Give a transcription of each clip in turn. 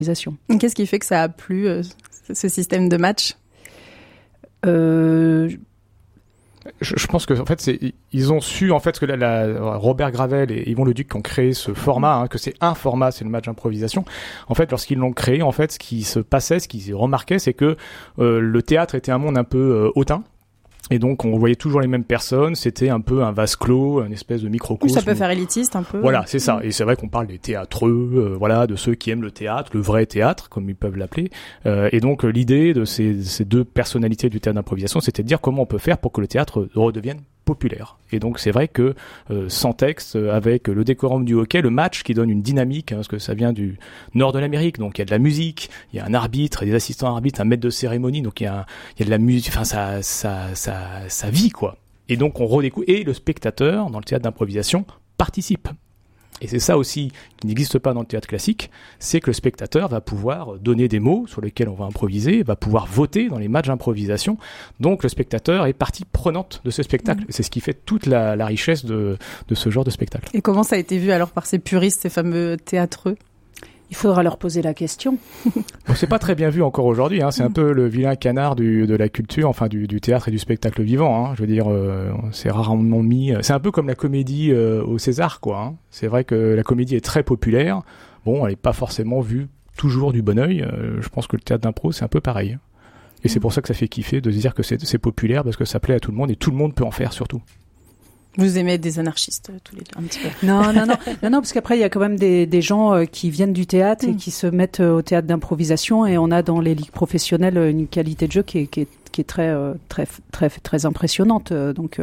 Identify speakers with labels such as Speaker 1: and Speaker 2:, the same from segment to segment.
Speaker 1: Qu'est-ce qui fait que ça a plu, ce système de match ?
Speaker 2: Je pense que en fait ils ont su en fait que Robert Gravel et Yvon Leduc qui ont créé ce format, que c'est un format, c'est le match d'improvisation. En fait, lorsqu'ils l'ont créé, en fait, ce qui se passait, ce qu'ils remarquaient, c'est que le théâtre était un monde un peu hautain. Et donc, on voyait toujours les mêmes personnes. C'était un peu un vase clos, une espèce de microcosme.
Speaker 1: Oui, ça peut faire élitiste un peu.
Speaker 2: Voilà, c'est ça. Et c'est vrai qu'on parle des théâtreux, de ceux qui aiment le théâtre, le vrai théâtre, comme ils peuvent l'appeler. Et donc, l'idée de ces deux personnalités du théâtre d'improvisation, c'était de dire comment on peut faire pour que le théâtre redevienne populaire. Et donc c'est vrai que sans texte, avec le décorum du hockey, le match qui donne une dynamique, parce que ça vient du nord de l'Amérique, donc il y a de la musique, il y a un arbitre, des assistants arbitres, un maître de cérémonie, donc il y a de la musique, enfin ça vit quoi. Et donc on redécouvre, et le spectateur dans le théâtre d'improvisation participe. Et c'est ça aussi qui n'existe pas dans le théâtre classique, c'est que le spectateur va pouvoir donner des mots sur lesquels on va improviser, va pouvoir voter dans les matchs d'improvisation. Donc le spectateur est partie prenante de ce spectacle. C'est ce qui fait toute la richesse de ce genre de spectacle.
Speaker 1: Et comment ça a été vu alors par ces puristes, ces fameux théâtreux ?
Speaker 3: Il faudra leur poser la question.
Speaker 2: Bon, c'est pas très bien vu encore aujourd'hui, c'est un peu le vilain canard de la culture, enfin du théâtre et du spectacle vivant, Je veux dire, c'est rarement mis. C'est un peu comme la comédie au César, quoi. C'est vrai que la comédie est très populaire. Bon, elle est pas forcément vue toujours du bon œil. Je pense que le théâtre d'impro, c'est un peu pareil. Et c'est pour ça que ça fait kiffer de se dire que c'est populaire, parce que ça plaît à tout le monde et tout le monde peut en faire surtout.
Speaker 1: Vous aimez être des anarchistes tous les deux un petit peu.
Speaker 3: Non, parce qu'après il y a quand même des gens qui viennent du théâtre et qui se mettent au théâtre d'improvisation, et on a dans les ligues professionnelles une qualité de jeu qui est très impressionnante. Donc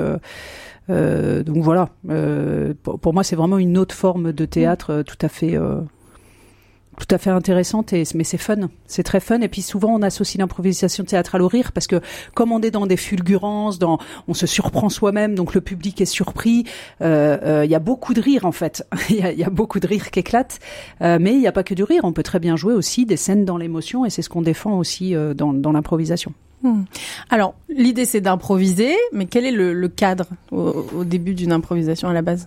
Speaker 3: voilà. Pour moi, c'est vraiment une autre forme de théâtre tout à fait intéressante, mais c'est fun, c'est très fun. Et puis souvent on associe l'improvisation théâtrale au rire, parce que comme on est dans des fulgurances, on se surprend soi-même, donc le public est surpris. Il y a beaucoup de rire en fait, il y a beaucoup de rire qui éclate, mais il n'y a pas que du rire, on peut très bien jouer aussi des scènes dans l'émotion, et c'est ce qu'on défend aussi dans l'improvisation.
Speaker 1: Alors l'idée c'est d'improviser, mais quel est le cadre au début d'une improvisation à la base ?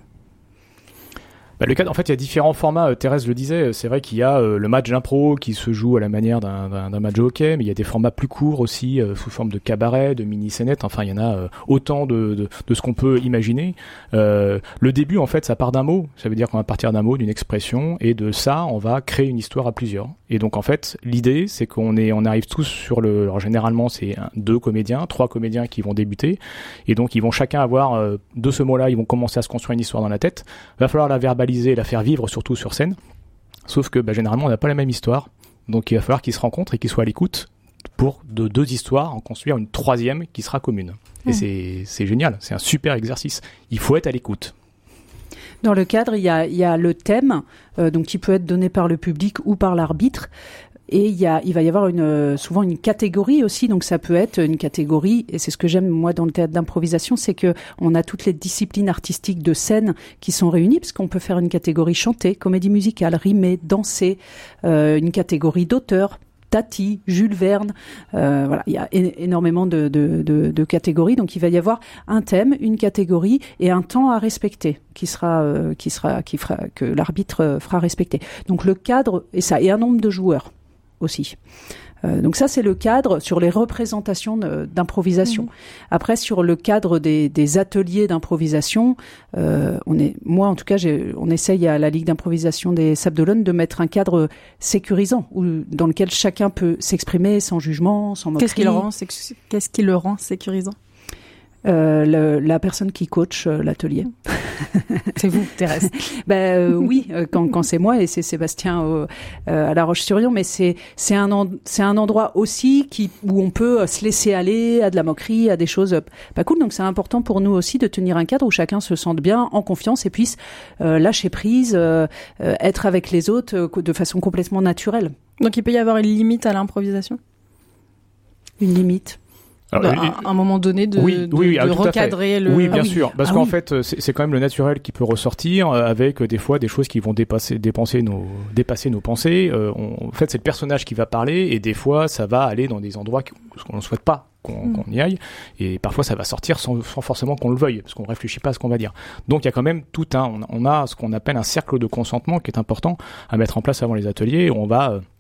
Speaker 2: Le cadre, en fait, il y a différents formats. Thérèse le disait, c'est vrai qu'il y a le match d'impro qui se joue à la manière d'un match de hockey, mais il y a des formats plus courts aussi, sous forme de cabaret, de mini-scénette. Enfin, il y en a autant de ce qu'on peut imaginer. Le début, en fait, ça part d'un mot. Ça veut dire qu'on va partir d'un mot, d'une expression, et de ça, on va créer une histoire à plusieurs. Et donc, en fait, l'idée, c'est qu'on arrive tous sur alors généralement, c'est 2 comédiens, 3 comédiens qui vont débuter. Et donc, ils vont chacun avoir, de ce mot-là, ils vont commencer à se construire une histoire dans la tête. Va falloir la verbaliser et la faire vivre, surtout sur scène. Sauf que généralement on n'a pas la même histoire, donc il va falloir qu'ils se rencontrent et qu'ils soient à l'écoute pour de 2 histoires en construire une 3e qui sera commune. Et c'est génial, c'est un super exercice. Il faut être à l'écoute.
Speaker 3: Dans le cadre, il y a le thème, donc qui peut être donné par le public ou par l'arbitre. Et il va y avoir souvent une catégorie aussi, donc ça peut être une catégorie, et c'est ce que j'aime moi dans le théâtre d'improvisation, c'est que on a toutes les disciplines artistiques de scène qui sont réunies, parce qu'on peut faire une catégorie chantée, comédie musicale, rimée, dansée, une catégorie d'auteur, Tati, Jules Verne, voilà, il y a énormément de catégories, donc il va y avoir un thème, une catégorie et un temps à respecter que l'arbitre fera respecter. Donc le cadre et un nombre de joueurs aussi. Donc ça, c'est le cadre sur les représentations d'improvisation. Après, sur le cadre des ateliers d'improvisation, moi en tout cas, on essaye à la Ligue d'improvisation des Sables d'Olonne de mettre un cadre sécurisant dans lequel chacun peut s'exprimer sans jugement, sans moquerie.
Speaker 1: Qu'est-ce qui le rend sécurisant ?
Speaker 3: La personne qui coach l'atelier.
Speaker 1: C'est vous, Thérèse.
Speaker 3: Oui, quand c'est moi, et c'est Sébastien à La Roche-sur-Yon, mais c'est un endroit aussi où on peut se laisser aller à de la moquerie, à des choses pas cool. Donc c'est important pour nous aussi de tenir un cadre où chacun se sente bien, en confiance, et puisse lâcher prise, être avec les autres de façon complètement naturelle.
Speaker 1: Donc il peut y avoir une limite à l'improvisation ?
Speaker 3: Une limite.
Speaker 2: Alors,
Speaker 1: à un moment donné de recadrer le...
Speaker 2: Oui, bien sûr, parce qu'en fait c'est quand même le naturel qui peut ressortir, avec des fois des choses qui vont dépasser nos pensées. En fait c'est le personnage qui va parler, et des fois ça va aller dans des endroits qu'on ne souhaite pas qu'on y aille, et parfois ça va sortir sans forcément qu'on le veuille, parce qu'on réfléchit pas à ce qu'on va dire. Donc il y a quand même on a ce qu'on appelle un cercle de consentement qui est important à mettre en place avant les ateliers, où on va